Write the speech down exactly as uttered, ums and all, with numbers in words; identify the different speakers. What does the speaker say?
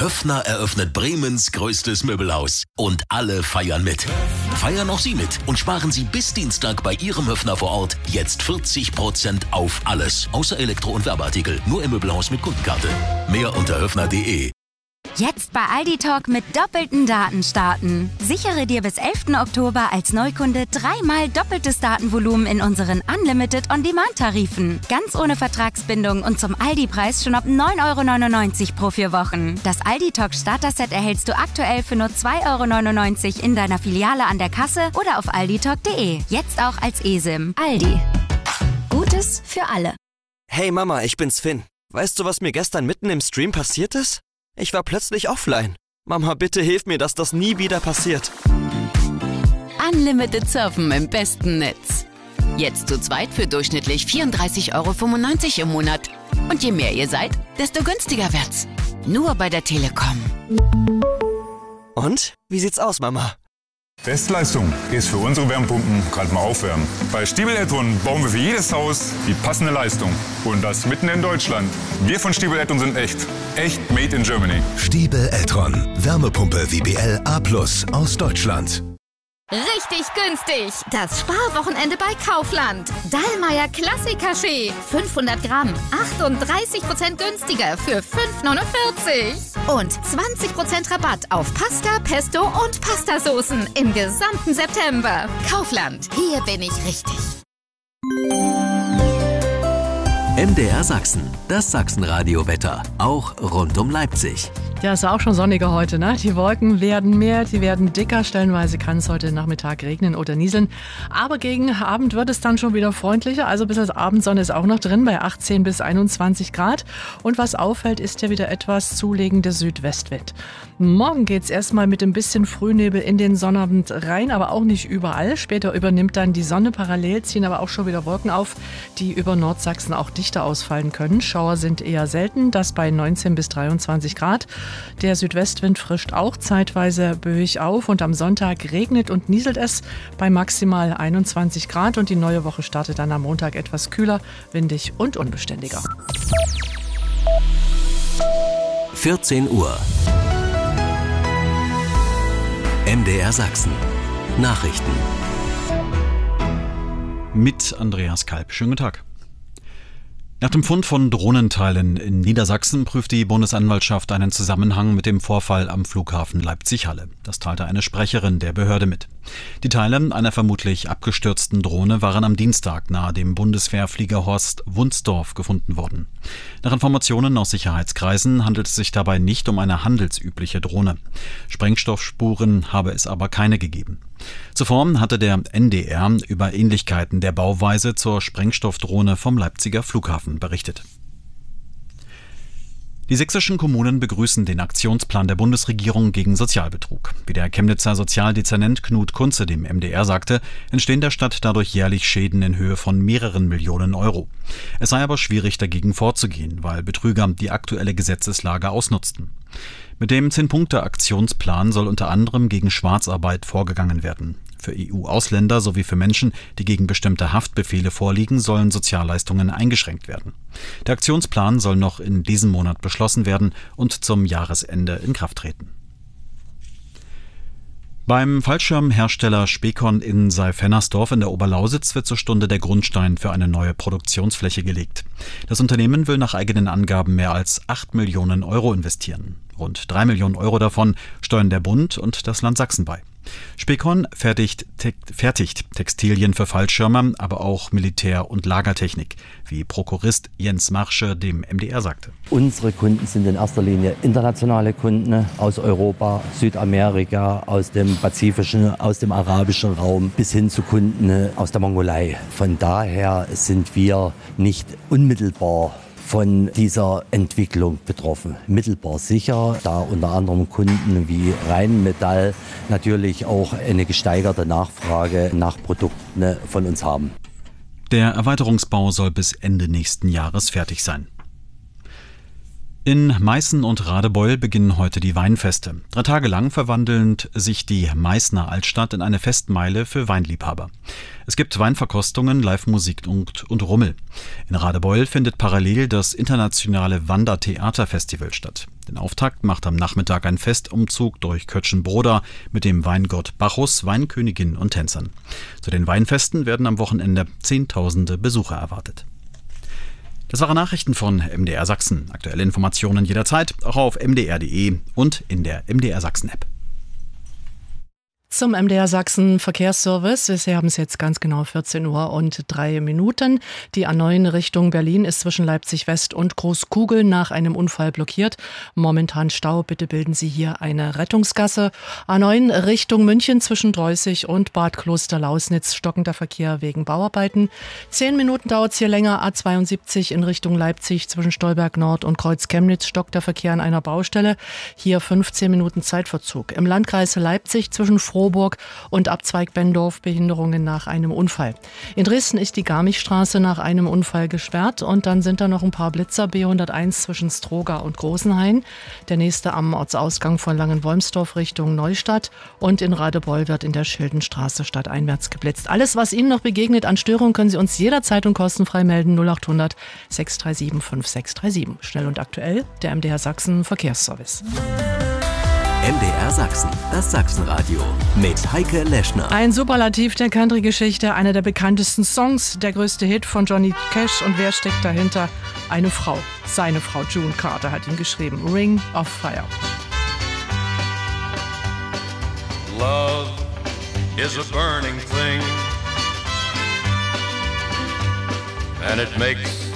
Speaker 1: Höffner eröffnet Bremens größtes Möbelhaus. Und alle feiern mit. Feiern auch Sie mit und sparen Sie bis Dienstag bei Ihrem Höffner vor Ort jetzt vierzig Prozent auf alles. Außer Elektro- und Werbeartikel. Nur im Möbelhaus mit Kundenkarte. Mehr unter höffner punkt de.
Speaker 2: Jetzt bei Aldi Talk mit doppelten Daten starten. Sichere dir bis elften Oktober als Neukunde dreimal doppeltes Datenvolumen in unseren Unlimited On-Demand-Tarifen. Ganz ohne Vertragsbindung und zum Aldi-Preis schon ab neun Euro neunundneunzig pro vier Wochen. Das Aldi Talk Starter-Set erhältst du aktuell für nur zwei Euro neunundneunzig in deiner Filiale an der Kasse oder auf alditalk punkt de. Jetzt auch als eSIM. Aldi. Gutes für alle.
Speaker 3: Hey Mama, ich bin's Finn. Weißt du, was mir gestern mitten im Stream passiert ist? Ich war plötzlich offline. Mama, bitte hilf mir, dass das nie wieder passiert.
Speaker 4: Unlimited Surfen im besten Netz. Jetzt zu zweit für durchschnittlich vierunddreißig Euro fünfundneunzig im Monat. Und je mehr ihr seid, desto günstiger wird's. Nur bei der Telekom.
Speaker 3: Und? Wie sieht's aus, Mama?
Speaker 5: Bestleistung ist für unsere Wärmepumpen gerade mal aufwärmen. Bei Stiebel Eltron bauen wir für jedes Haus die passende Leistung. Und das mitten in Deutschland. Wir von Stiebel Eltron sind echt. Echt made in Germany.
Speaker 1: Stiebel Eltron. Wärmepumpe W B L A plus aus Deutschland.
Speaker 6: Richtig günstig! Das Sparwochenende bei Kaufland. Dallmayr Klassik-Kaffee. fünfhundert Gramm. achtunddreißig Prozent günstiger für fünf neunundvierzig. Und zwanzig Prozent Rabatt auf Pasta, Pesto und Pastasoßen im gesamten September. Kaufland. Hier bin ich richtig.
Speaker 7: M D R Sachsen, das Sachsenradio-Wetter, auch rund um Leipzig.
Speaker 8: Ja, ist auch schon sonniger heute, ne? Die Wolken werden mehr, die werden dicker. Stellenweise kann es heute Nachmittag regnen oder nieseln. Aber gegen Abend wird es dann schon wieder freundlicher. Also bis als Abendsonne ist auch noch drin bei achtzehn bis einundzwanzig Grad. Und was auffällt, ist ja wieder etwas zulegende Südwestwind. Morgen geht es erstmal mit ein bisschen Frühnebel in den Sonnabend rein, aber auch nicht überall. Später übernimmt dann die Sonne, parallel ziehen aber auch schon wieder Wolken auf, die über Nordsachsen auch dichter ausfallen können. Schauer sind eher selten, das bei neunzehn bis dreiundzwanzig Grad. Der Südwestwind frischt auch zeitweise böig auf und am Sonntag regnet und nieselt es bei maximal einundzwanzig Grad und die neue Woche startet dann am Montag etwas kühler, windig und unbeständiger.
Speaker 7: vierzehn Uhr. M D R Sachsen. Nachrichten.
Speaker 9: Mit Andreas Kalb. Schönen guten Tag. Nach dem Fund von Drohnenteilen in Niedersachsen prüft die Bundesanwaltschaft einen Zusammenhang mit dem Vorfall am Flughafen Leipzig-Halle. Das teilte eine Sprecherin der Behörde mit. Die Teile einer vermutlich abgestürzten Drohne waren am Dienstag nahe dem Bundeswehrflieger Horst Wunsdorf gefunden worden. Nach Informationen aus Sicherheitskreisen handelt es sich dabei nicht um eine handelsübliche Drohne. Sprengstoffspuren habe es aber keine gegeben. Zuvor hatte der N D R über Ähnlichkeiten der Bauweise zur Sprengstoffdrohne vom Leipziger Flughafen berichtet. Die sächsischen Kommunen begrüßen den Aktionsplan der Bundesregierung gegen Sozialbetrug. Wie der Chemnitzer Sozialdezernent Knut Kunze dem M D R sagte, entstehen der Stadt dadurch jährlich Schäden in Höhe von mehreren Millionen Euro. Es sei aber schwierig, dagegen vorzugehen, weil Betrüger die aktuelle Gesetzeslage ausnutzten. Mit dem Zehn-Punkte-Aktionsplan soll unter anderem gegen Schwarzarbeit vorgegangen werden. Für E U-Ausländer sowie für Menschen, die gegen bestimmte Haftbefehle vorliegen, sollen Sozialleistungen eingeschränkt werden. Der Aktionsplan soll noch in diesem Monat beschlossen werden und zum Jahresende in Kraft treten. Beim Fallschirmhersteller Specon in Seyfennersdorf in der Oberlausitz wird zur Stunde der Grundstein für eine neue Produktionsfläche gelegt. Das Unternehmen will nach eigenen Angaben mehr als acht Millionen Euro investieren. Rund drei Millionen Euro davon steuern der Bund und das Land Sachsen bei. Specon fertigt, te- fertigt Textilien für Fallschirme, aber auch Militär- und Lagertechnik, wie Prokurist Jens Marsche dem M D R sagte.
Speaker 10: Unsere Kunden sind in erster Linie internationale Kunden aus Europa, Südamerika, aus dem pazifischen, aus dem arabischen Raum bis hin zu Kunden aus der Mongolei. Von daher sind wir nicht unmittelbar von dieser Entwicklung betroffen. Mittelbar sicher, da unter anderem Kunden wie Rheinmetall natürlich auch eine gesteigerte Nachfrage nach Produkten von uns haben.
Speaker 9: Der Erweiterungsbau soll bis Ende nächsten Jahres fertig sein. In Meißen und Radebeul beginnen heute die Weinfeste. Drei Tage lang verwandelt sich die Meißner Altstadt in eine Festmeile für Weinliebhaber. Es gibt Weinverkostungen, Live-Musik und, und Rummel. In Radebeul findet parallel das internationale Wandertheaterfestival statt. Den Auftakt macht am Nachmittag ein Festumzug durch Kötschenbroda mit dem Weingott Bacchus, Weinkönigin und Tänzern. Zu den Weinfesten werden am Wochenende Zehntausende Besucher erwartet. Das waren Nachrichten von M D R Sachsen. Aktuelle Informationen jederzeit, auch auf m d r punkt d e und in der M D R Sachsen App.
Speaker 8: Zum M D R Sachsen Verkehrsservice. Sie haben es jetzt ganz genau vierzehn Uhr und drei Minuten. Die A neun Richtung Berlin ist zwischen Leipzig West und Großkugel nach einem Unfall blockiert. Momentan Stau. Bitte bilden Sie hier eine Rettungsgasse. A neun Richtung München zwischen Dreußig und Bad Kloster-Lausnitz stockender Verkehr wegen Bauarbeiten. Zehn Minuten dauert es hier länger. A zweiundsiebzig in Richtung Leipzig zwischen Stolberg Nord und Kreuz Chemnitz stockt der Verkehr an einer Baustelle. Hier fünfzehn Minuten Zeitverzug. Im Landkreis Leipzig zwischen Frohburg und Abzweig Benndorf Behinderungen nach einem Unfall. In Dresden ist die Garmichstraße nach einem Unfall gesperrt und dann sind da noch ein paar Blitzer. B hunderteins zwischen Stroga und Großenhain. Der nächste am Ortsausgang von Langenwolmsdorf Richtung Neustadt und in Radebeul wird in der Schildenstraße stadteinwärts geblitzt. Alles, was Ihnen noch begegnet an Störungen, können Sie uns jederzeit und kostenfrei melden. null acht hundert sechs drei sieben fünf sechs drei sieben. Schnell und aktuell, der M D R Sachsen Verkehrsservice.
Speaker 7: M D R Sachsen, das Sachsenradio mit Heike Leschner.
Speaker 8: Ein Superlativ der Country-Geschichte, einer der bekanntesten Songs, der größte Hit von Johnny Cash. Und wer steckt dahinter? Eine Frau. Seine Frau June Carter hat ihn geschrieben. Ring of Fire.
Speaker 11: Love is a burning thing, and it makes